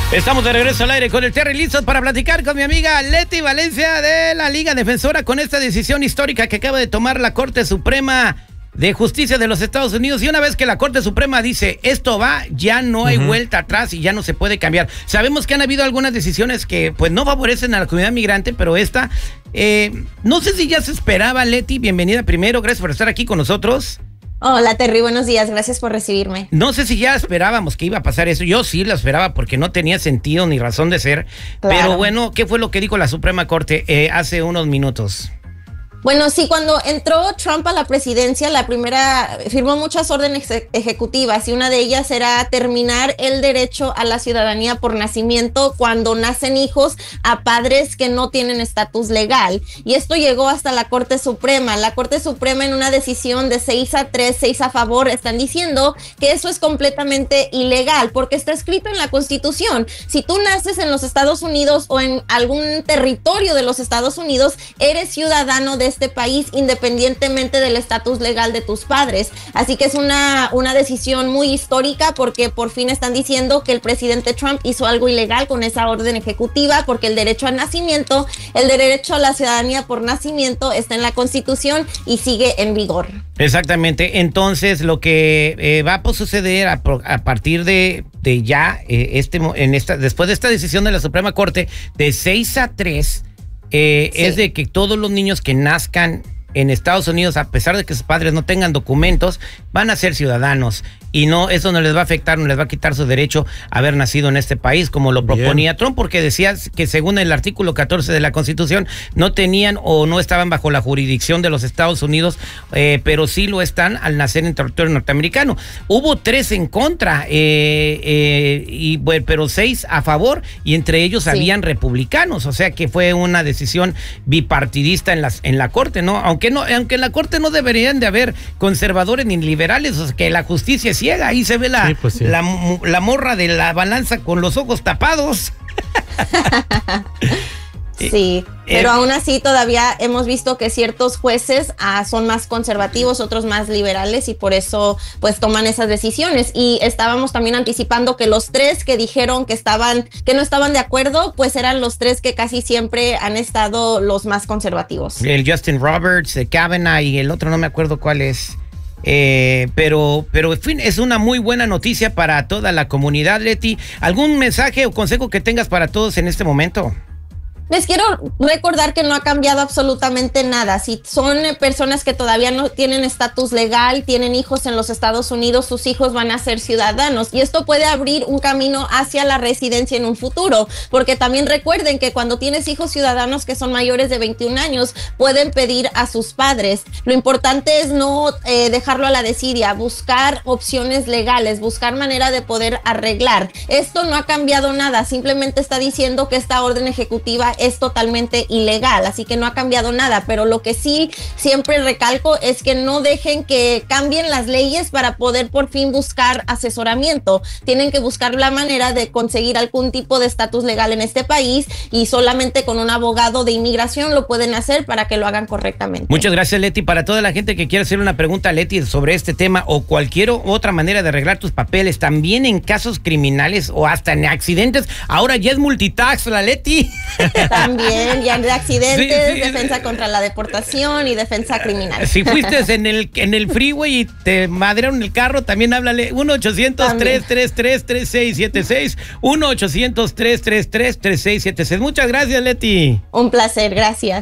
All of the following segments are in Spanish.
Estamos de regreso al aire con el Terry, listos para platicar con mi amiga Leti Valencia de la Liga Defensora con esta decisión histórica que acaba de tomar la Corte Suprema de Justicia de los Estados Unidos. Y una vez que la Corte Suprema dice esto va, ya no hay vuelta atrás y ya no se puede cambiar. Sabemos que han habido algunas decisiones que pues no favorecen a la comunidad migrante, pero esta, no sé si ya se esperaba. Leti, bienvenida primero, gracias por estar aquí con nosotros. Hola Terry, buenos días, gracias por recibirme. No sé si ya esperábamos que iba a pasar eso, yo sí lo esperaba porque no tenía sentido ni razón de ser, claro. Pero bueno, ¿qué fue lo que dijo la Suprema Corte hace unos minutos? Bueno, sí, cuando entró Trump a la presidencia, firmó muchas órdenes ejecutivas y una de ellas era terminar el derecho a la ciudadanía por nacimiento cuando nacen hijos a padres que no tienen estatus legal. Y esto llegó hasta la Corte Suprema. La Corte Suprema, en una decisión de 6-3, 6 a favor, están diciendo que eso es completamente ilegal porque está escrito en la Constitución. Si tú naces en los Estados Unidos o en algún territorio de los Estados Unidos, eres ciudadano de este país independientemente del estatus legal de tus padres. Así que es una decisión muy histórica porque por fin están diciendo que el presidente Trump hizo algo ilegal con esa orden ejecutiva, porque el derecho al nacimiento, el derecho a la ciudadanía por nacimiento está en la Constitución y sigue en vigor. Exactamente. Entonces lo que va a suceder a partir de ya después de esta decisión de la Suprema Corte de 6-3 sí. Es de que todos los niños que nazcan en Estados Unidos, a pesar de que sus padres no tengan documentos, van a ser ciudadanos. Y no, eso no les va a afectar, no les va a quitar su derecho a haber nacido en este país, como lo proponía Trump, porque decía que según el artículo 14 de la Constitución, no tenían o no estaban bajo la jurisdicción de los Estados Unidos, pero sí lo están al nacer en territorio norteamericano. Hubo 3 en contra, pero 6 a favor, y entre ellos habían republicanos, o sea que fue una decisión bipartidista en la Corte, ¿no? Aunque en la Corte no deberían de haber conservadores ni liberales, o sea que la justicia es ciega, ahí se ve la morra de la balanza con los ojos tapados. Sí, pero aún así todavía hemos visto que ciertos jueces son más conservativos, otros más liberales, y por eso pues toman esas decisiones. Y estábamos también anticipando que los 3 que dijeron que no estaban de acuerdo, pues eran los 3 que casi siempre han estado los más conservativos. El Justin Roberts, el Kavanaugh y el otro no me acuerdo cuál es. Pero en fin, es una muy buena noticia para toda la comunidad. Leti, ¿algún mensaje o consejo que tengas para todos en este momento? Les quiero recordar que no ha cambiado absolutamente nada. Si son personas que todavía no tienen estatus legal, tienen hijos en los Estados Unidos, sus hijos van a ser ciudadanos. Y esto puede abrir un camino hacia la residencia en un futuro. Porque también recuerden que cuando tienes hijos ciudadanos que son mayores de 21 años, pueden pedir a sus padres. Lo importante es no dejarlo a la desidia, buscar opciones legales, buscar manera de poder arreglar. Esto no ha cambiado nada, simplemente está diciendo que esta orden ejecutiva es totalmente ilegal, así que no ha cambiado nada, pero lo que sí siempre recalco es que no dejen que cambien las leyes para poder por fin buscar asesoramiento. Tienen que buscar la manera de conseguir algún tipo de estatus legal en este país, y solamente con un abogado de inmigración lo pueden hacer para que lo hagan correctamente. Muchas gracias, Leti. Para toda la gente que quiere hacer una pregunta a Leti sobre este tema o cualquier otra manera de arreglar tus papeles, también en casos criminales o hasta en accidentes, ahora ya es multitask la Leti. También, ya de accidentes, sí, defensa contra la deportación y defensa criminal. Si fuiste en el freeway y te madrearon el carro, también háblale. 1-800-333-3676. 1-800-333-3676. Muchas gracias, Leti. Un placer, gracias.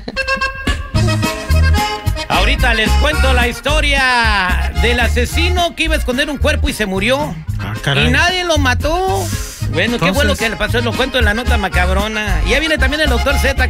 Ahorita les cuento la historia del asesino que iba a esconder un cuerpo y se murió. Y nadie lo mató. Bueno, entonces, ¿qué fue lo que le pasó? Lo cuento en la nota macabrona. Y ya viene también el doctor Z.